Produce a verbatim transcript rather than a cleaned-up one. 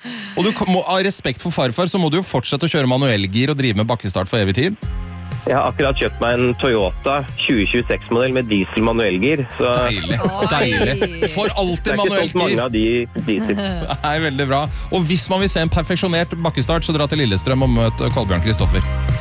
Og du må, av respekt for farfar, så må du jo fortsette å kjøre manuellgir og drive med bakkestart for evig tid. Jeg har akkurat kjøpt meg en Toyota tjue tjueseks-modell med diesel manuellgir. Så Deilig, deilig. For alltid det er ikke så manuellgir. mange av de diesel. Nei, veldig bra. Og hvis man vil se en perfeksjonert bakkestart, så dra til Lillestrøm og møt Kolbjørn Kristoffer.